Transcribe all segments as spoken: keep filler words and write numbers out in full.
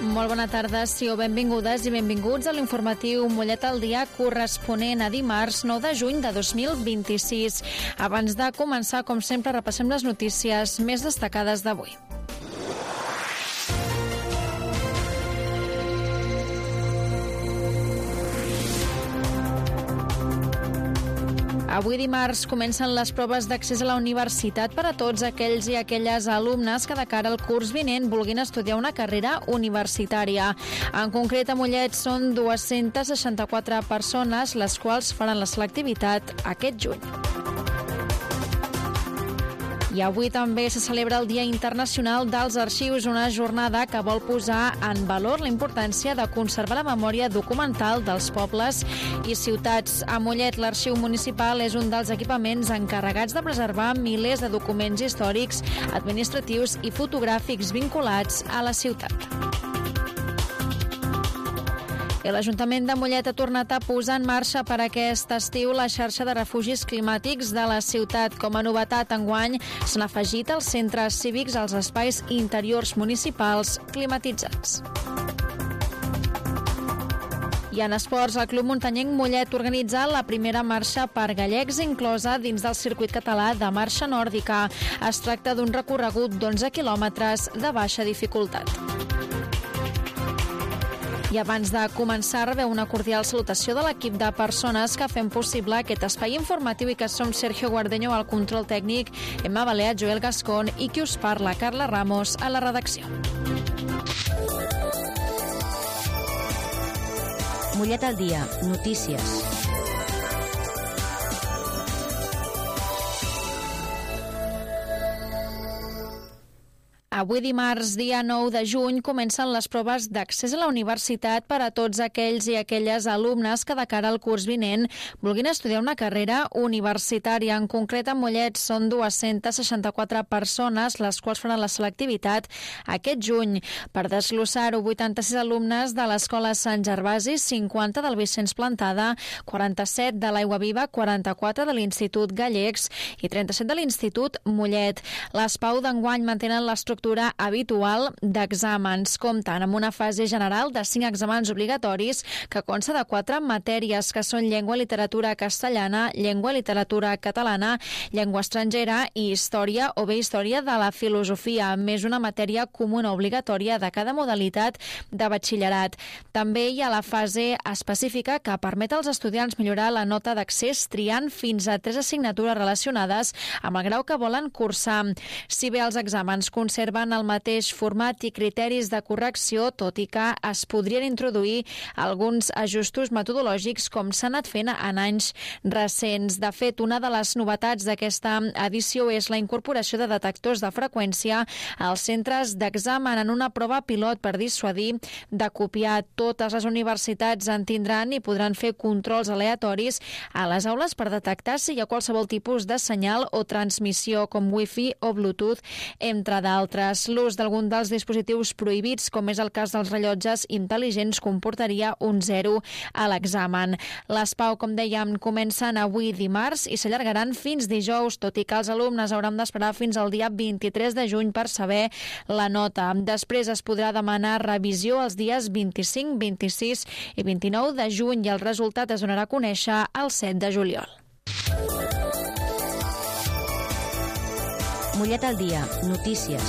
Molt bona tarda, sí, o benvingudes i benvinguts a l'informatiu Mollet al dia corresponent a dimarts nou de juny de dos mil vint-i-sis. Abans de començar, com sempre, repassem les notícies més destacades d'avui. Avui dimarts comencen les proves d'accés a la universitat per a tots aquells i aquelles alumnes que de cara al curs vinent vulguin estudiar una carrera universitària. En concret, a Mollet són dues-centes seixanta-quatre persones les quals faran la selectivitat aquest juny. I avui també se celebra el Dia Internacional dels Arxius, una jornada que vol posar en valor la importància de conservar la memòria documental dels pobles i ciutats. A Mollet, l'Arxiu Municipal és un dels equipaments encarregats de preservar milers de documents històrics, administratius i fotogràfics vinculats a la ciutat. I l'Ajuntament de Mollet ha tornat a posar en marxa per aquest estiu la xarxa de refugis climàtics de la ciutat. Com a novetat, enguany s'han afegit els centres cívics als espais interiors municipals climatitzats. I en esports, el Club Muntanyenc Mollet organitza la primera marxa per gallecs inclosa dins del circuit català de marxa nòrdica. Es tracta d'un recorregut d'onze quilòmetres de baixa dificultat. I abans de començar, rebeu una cordial salutació de l'equip de persones que fem possible aquest espai informatiu i que som Sergio Guardeño al control tècnic, Emma Balea, Joel Gascón i qui us parla, Carla Ramos, a la redacció. Mollet al dia, notícies. Avui dimarts, dia nou de juny, comencen les proves d'accés a la universitat per a tots aquells i aquelles alumnes que de cara al curs vinent vulguin estudiar una carrera universitària. En concret, a Mollet són dues-centes seixanta-quatre persones les quals faran la selectivitat aquest juny. Per desglossar-ho, vuitanta-sis alumnes de l'Escola Sant Gervasi, cinquanta del Vicenç Plantada, quaranta-set de l'Aigua Viva, quaranta-quatre de l'Institut Gallecs i trenta-set de l'Institut Mollet. Les Pau d'enguany mantenen l'estructura habitual d'exàmens. Compten amb una fase general de cinc exàmens obligatoris que consta de quatre matèries que són llengua i literatura castellana, llengua i literatura catalana, llengua estrangera i història o bé història de la filosofia, més una matèria comuna obligatòria de cada modalitat de batxillerat. També hi ha la fase específica que permet als estudiants millorar la nota d'accés triant fins a tres assignatures relacionades amb el grau que volen cursar. Si bé els exàmens conserven el mateix format i criteris de correcció, tot i que es podrien introduir alguns ajustos metodològics com s'ha anat fent en anys recents. De fet, una de les novetats d'aquesta edició és la incorporació de detectors de freqüència als centres d'examen en una prova pilot per dissuadir de copiar. Totes les universitats en tindran i podran fer controls aleatoris a les aules per detectar si hi ha qualsevol tipus de senyal o transmissió com wifi o bluetooth, entre d'altres. L'ús d'algun dels dispositius prohibits, com és el cas dels rellotges intel·ligents, comportaria un zero a l'examen. Les Pau, com dèiem, comencen avui dimarts i s'allargaran fins dijous, tot i que els alumnes hauran d'esperar fins al dia vint-i-tres de juny per saber la nota. Després es podrà demanar revisió els dies vint-i-cinc, vint-i-sis i vint-i-nou de juny i el resultat es donarà a conèixer el set de juliol. Mollet al dia, notícies.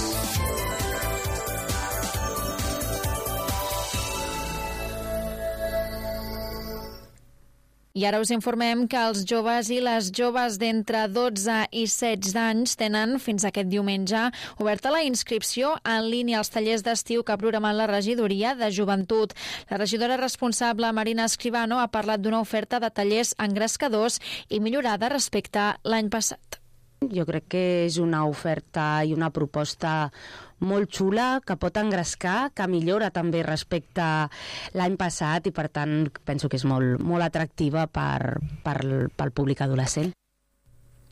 I ara us informem que els joves i les joves d'entre dotze i setze anys tenen fins aquest diumenge oberta la inscripció en línia als tallers d'estiu que ha programat la regidoria de joventut. La regidora responsable, Marina Escribano, ha parlat d'una oferta de tallers engrescadors i millorada respecte a l'any passat. Jo crec que és una oferta i una proposta molt xula, que pot engrescar, que millora també respecte a l'any passat i per tant penso que és molt, molt atractiva per, per, pel públic adolescent.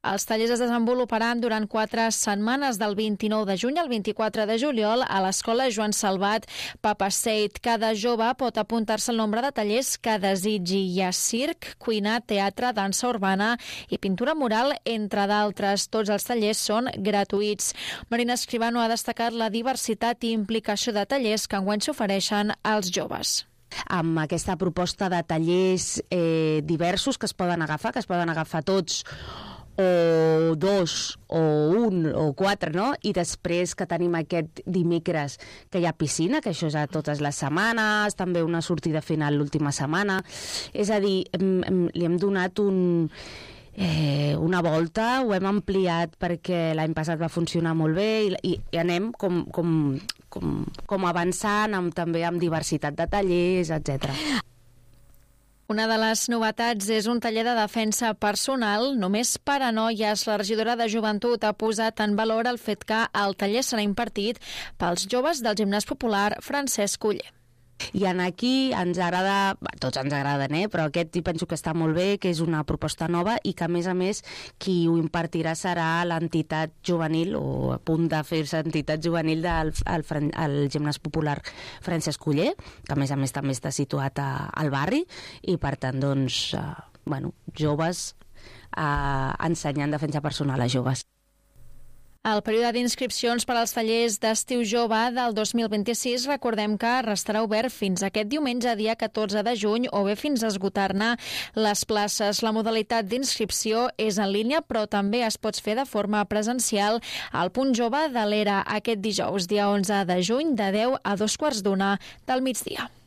Els tallers es desenvoluparan durant quatre setmanes del vint-i-nou de juny al vint-i-quatre de juliol a l'Escola Joan Salvat Papaseit. Cada jove pot apuntar-se al nombre de tallers que desitgi. Hi ha circ, cuina, teatre, dansa urbana i pintura mural, entre d'altres. Tots els tallers són gratuïts. Marina Escribano ha destacat la diversitat i implicació de tallers que enguany s'ofereixen als joves. Amb aquesta proposta de tallers eh, diversos que es poden agafar, que es poden agafar tots, o dos, o un, o quatre, no? I després que tenim aquest dimecres que hi ha piscina, que això és a totes les setmanes, també una sortida final l'última setmana. És a dir, hem, hem, li hem donat un... Eh, una volta, ho hem ampliat perquè l'any passat va funcionar molt bé i, i anem com, com, com, com avançant amb, també amb diversitat de tallers, etcètera. Una de les novetats és un taller de defensa personal només per a noies. La regidora de Joventut ha posat en valor el fet que el taller serà impartit pels joves del Gimnàs Popular Francesc Oller. I en aquí ens agrada, tots ens agraden, eh? Però aquest penso que està molt bé, que és una proposta nova i que a més a més qui ho impartirà serà l'entitat juvenil o a punt de fer-se entitat juvenil del el, el Gimnàs Popular Francesc Oller, que a més a més també està situat a, al barri i per tant doncs, eh, bueno, joves eh, ensenyant defensa personal a joves. El període d'inscripcions per als tallers d'estiu jove del dos mil vint-i-sis recordem que restarà obert fins aquest diumenge, dia catorze de juny, o bé fins a esgotar-ne les places. La modalitat d'inscripció és en línia, però també es pot fer de forma presencial al Punt Jove de l'Era aquest dijous, dia onze de juny, de deu a dos quarts d'una del migdia.